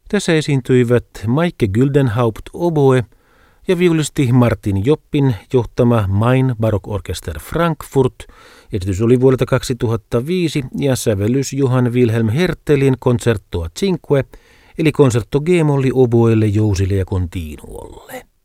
Tässä esiintyivät Maike Güldenhaupt oboe ja viulisti Martin Joppin johtama Main Barockorchester Frankfurt. Esitys oli vuodelta 2005 ja sävellys Johann Wilhelm Hertelin Concertoa Cinque, eli Concerto G-molli oboelle, jousille ja continuolle.